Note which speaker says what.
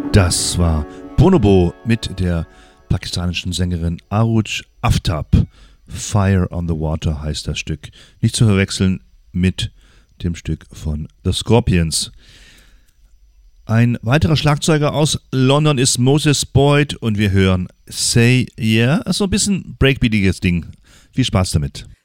Speaker 1: Das war Bonobo mit der pakistanischen Sängerin Aruj Aftab. Fire on the Water heißt das Stück. Nicht zu verwechseln mit dem Stück von The Scorpions. Ein weiterer Schlagzeuger aus London ist Moses Boyd und wir hören Say Yeah. So ein bisschen breakbeatiges Ding. Viel Spaß damit.